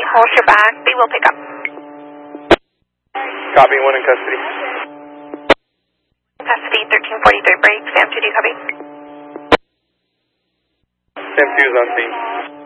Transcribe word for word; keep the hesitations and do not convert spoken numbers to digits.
holster back. They will pick up. Copy, one in custody. Custody, thirteen forty-three break. Sam two, do you copy? Sam two is on scene.